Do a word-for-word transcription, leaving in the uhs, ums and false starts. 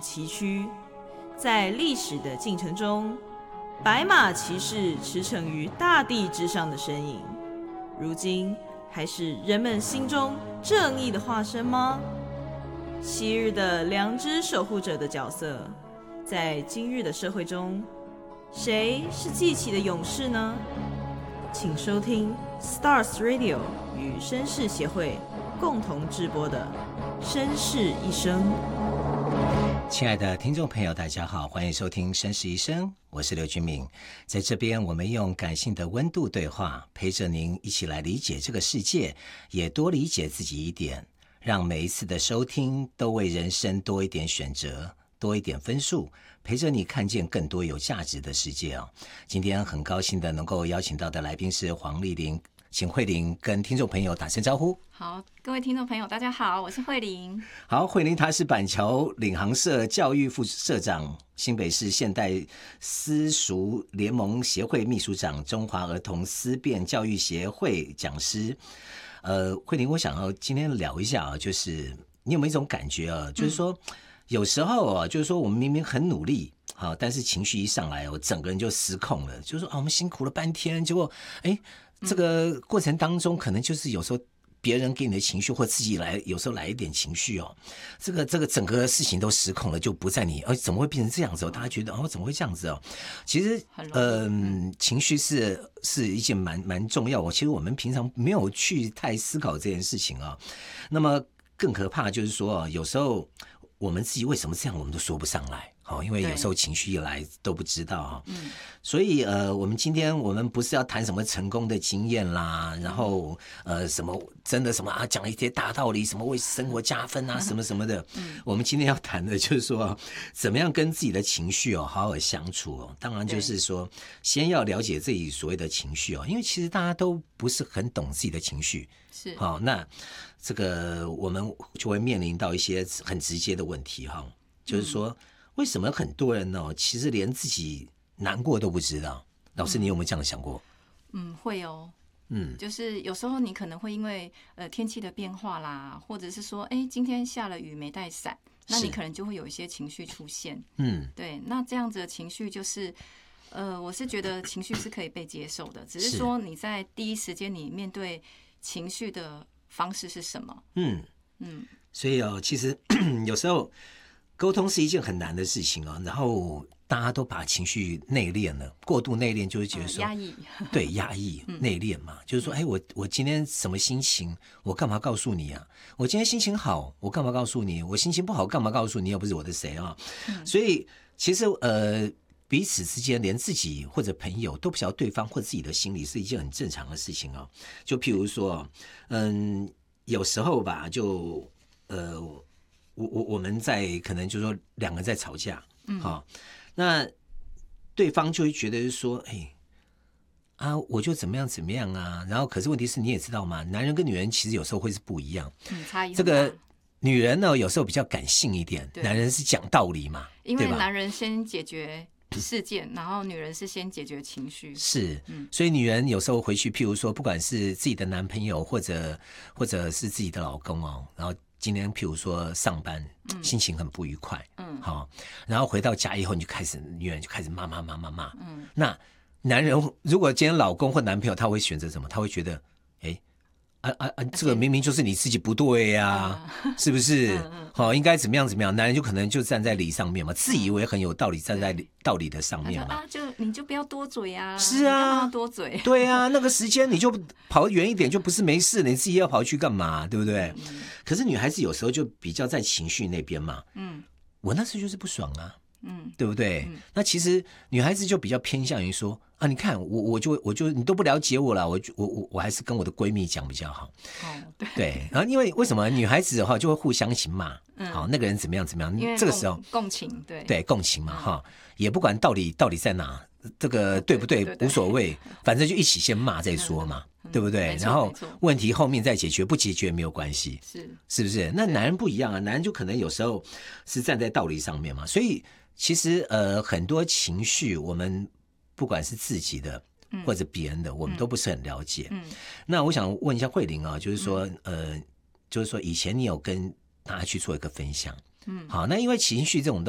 崎岖，在历史的进程中，白马骑士驰骋于大地之上的身影，如今还是人们心中正义的化身吗？昔日的良知守护者的角色，在今日的社会中，谁是记起的勇士呢？请收听 Stars Radio 与绅士协会共同制播的《绅士一生》。 亲爱的听众朋友大家好，欢迎收听绅士一生，我是刘君敏。在这边我们用感性的温度对话，陪着您一起来理解这个世界，也多理解自己一点，让每一次的收听都为人生多一点选择，多一点分数，陪着你看见更多有价值的世界哦。今天很高兴的能够邀请到的来宾是黄丽玲，请慧玲跟听众朋友打声招呼。 好，各位听众朋友大家好，我是慧玲。 好，慧玲她是板桥领航社教育副社长，新北市现代私塾联盟协会秘书长，中华儿童思辨教育协会讲师。呃，慧玲，我想要今天聊一下啊，就是你有没有一种感觉啊，就是说、嗯、有时候啊，就是说我们明明很努力啊，但是情绪一上来，我整个人就失控了，就是说啊，我们辛苦了半天，结果哎，这个过程当中可能就是有时候别人给你的情绪或自己来，有时候来一点情绪哦，这个这个整个事情都失控了，就不在你，哎，怎么会变成这样子哦？大家觉得哦，怎么会这样子哦？其实，嗯、呃，情绪是是一件蛮蛮重要的。其实我们平常没有去太思考这件事情啊、哦。那么更可怕就是说，有时候我们自己为什么这样，我们都说不上来。哦，因为有时候情绪一来都不知道啊、嗯，所以呃，我们今天我们不是要谈什么成功的经验啦，然后呃什么真的什么啊，讲一些大道理，什么为生活加分啊，什么什么的。嗯、我们今天要谈的就是说，怎么样跟自己的情绪哦好好相处哦。当然就是说，先要了解自己所谓的情绪哦，因为其实大家都不是很懂自己的情绪。 是， 好、哦，那这个我们就会面临到一些很直接的问题哈、哦，就是说。嗯为什么很多人呢？其实连自己难过都不知道。老师，你有没有这样想过？ 嗯，会哦。 嗯， 就是有时候你可能会因为呃天气的变化啦，或者是说，哎，今天下了雨没带伞，那你可能就会有一些情绪出现。嗯，对，那这样子的情绪就是，呃，我是觉得情绪是可以被接受的，只是说你在第一时间你面对情绪的方式是什么？嗯嗯，所以哦，其实有时候。沟通是一件很难的事情哦，然后大家都把情绪内敛了，过度内敛就是觉得说、 呃、压抑， 对，压抑、嗯、内敛嘛，就是说，哎，我我今天什么心情，我干嘛告诉你啊？我今天心情好，我干嘛告诉你？我心情不好，干嘛告诉你？又不是我的谁啊、嗯？所以其实呃，彼此之间连自己或者朋友都不晓得对方或自己的心理是一件很正常的事情哦。就譬如说，嗯，有时候吧，就呃。我我我们在可能就是说两个人在吵架，嗯，好、哦，那对方就会觉得说，哎，啊，我就怎么样怎么样啊，然后可是问题是你也知道嘛，男人跟女人其实有时候会是不一样， 嗯，差异很大。 这个女人呢有时候比较感性一点，男人是讲道理嘛， 因为男人先解决事件，然后女人是先解决情绪， 是，嗯，所以女人有时候回去，譬如说，不管是自己的男朋友或者或者是自己的老公哦，然后。今天譬如说上班、嗯、心情很不愉快，嗯，好，然后回到家以后你就开始女人就开始骂骂骂骂骂，嗯，那男人如果今天老公或男朋友他会选择什么？他会觉得，哎，啊啊啊，这个明明就是你自己不对呀、啊嗯，是不是？好、嗯嗯，应该怎么样怎么样？男人就可能就站在理上面嘛，自以为很有道理，站在道理的上面嘛。 啊，就你就不要多嘴啊！ 是啊， 干嘛多嘴？ 对啊，那个时间你就跑远一点，就不是没事，你自己要跑去干嘛？对不对？嗯、可是女孩子有时候就比较在情绪那边嘛。嗯，我那时候就是不爽啊。嗯，对不对、嗯？那其实女孩子就比较偏向于说啊，你看我我就我就你都不了解我了，我我我我还是跟我的闺蜜讲比较好。 哦，对。 对，然后因为为什么女孩子哈就会互相一起骂，嗯，好那个人怎么样怎么样， 因为这个时候共情，对对共情嘛哈、嗯，也不管到底到底在哪，这个对不对，对对对无所谓，反正就一起先骂再说嘛。嗯对不对？然后问题后面再解决，不解决没有关系， 是是不是？那男人不一样啊，男人就可能有时候是站在道理上面嘛，所以其实呃很多情绪，我们不管是自己的或者别人的，我们都不是很了解。嗯，那我想问一下慧玲啊，就是说呃，就是说以前你有跟大家去做一个分享，嗯，好，那因为情绪这种